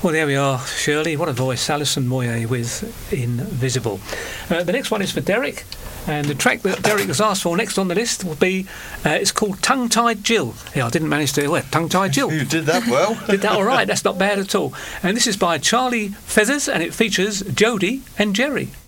Well, there we are, Shirley. What a voice. Alison Moyet with Invisible. The next one is for Derek. And the track that Derek has asked for next on the list will be, it's called Tongue Tied Jill. Yeah, I didn't manage to, Tongue Tied Jill. You did that well. Did that all right, that's not bad at all. And this is by Charlie Feathers, and it features Jodie and Jerry.